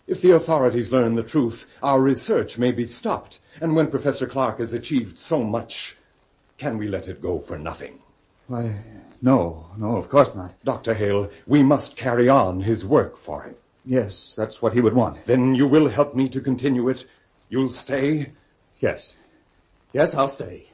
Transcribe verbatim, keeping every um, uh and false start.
If the authorities learn the truth, our research may be stopped. And when Professor Clark has achieved so much, can we let it go for nothing? Why, no, no, of course not. Doctor Hale, we must carry on his work for him. Yes, that's what he would want. Then you will help me to continue it? You'll stay? Yes. Yes, I'll stay.